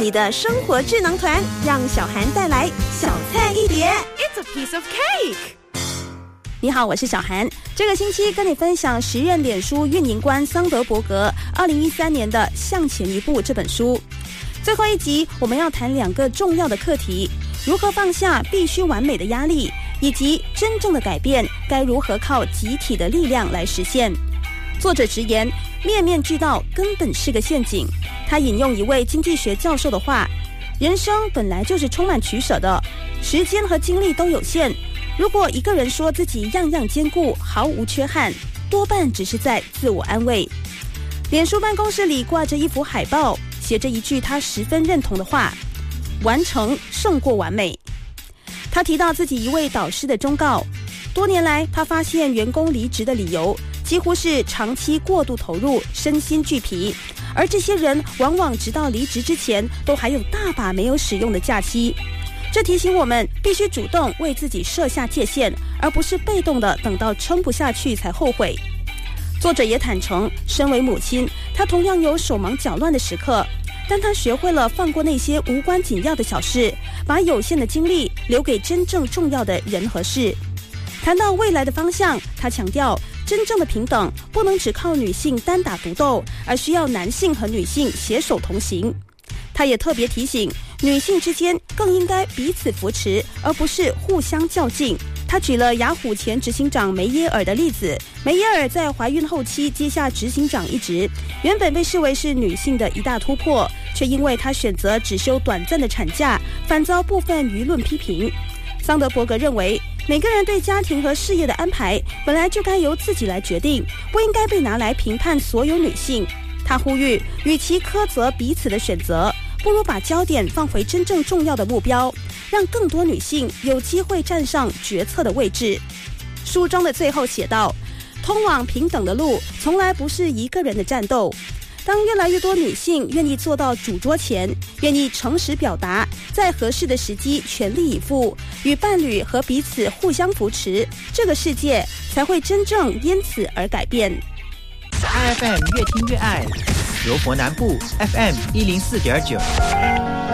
你的生活智囊团，让小涵带来小菜一碟。 It's a piece of cake。 你好，我是小涵。这个星期跟你分享时任脸书运营官桑德伯格2013年的《向前一步》这本书。最后一集我们要谈2个重要的课题：如何放下必须完美的压力，以及真正的改变该如何靠集体的力量来实现。作者直言，面面俱到根本是个陷阱。他引用一位经济学教授的话：人生本来就是充满取舍的，时间和精力都有限。如果一个人说自己样样兼顾，毫无缺憾，多半只是在自我安慰。脸书办公室里挂着一幅海报，写着一句他十分认同的话：完成胜过完美。他提到自己一位导师的忠告，多年来他发现员工离职的理由几乎是长期过度投入，身心俱疲，而这些人往往直到离职之前都还有大把没有使用的假期。这提醒我们必须主动为自己设下界限，而不是被动的等到撑不下去才后悔。作者也坦诚，身为母亲，她同样有手忙脚乱的时刻，但她学会了放过那些无关紧要的小事，把有限的精力留给真正重要的人和事。谈到未来的方向，她强调，真正的平等不能只靠女性单打独斗，而需要男性和女性携手同行。他也特别提醒，女性之间更应该彼此扶持，而不是互相较劲。他举了雅虎前执行长梅耶尔的例子。梅耶尔在怀孕后期接下执行长一职，原本被视为是女性的一大突破，却因为她选择只休短暂的产假，反遭部分舆论批评。桑德伯格认为，每个人对家庭和事业的安排本来就该由自己来决定，不应该被拿来评判所有女性。他呼吁，与其苛责彼此的选择，不如把焦点放回真正重要的目标，让更多女性有机会站上决策的位置。书中的最后写道，通往平等的路从来不是一个人的战斗。当越来越多女性愿意坐到主桌前，愿意诚实表达，在合适的时机全力以赴，与伴侣和彼此互相扶持，这个世界才会真正因此而改变。 IFM 越听越爱，柔佛南部 FM104.9。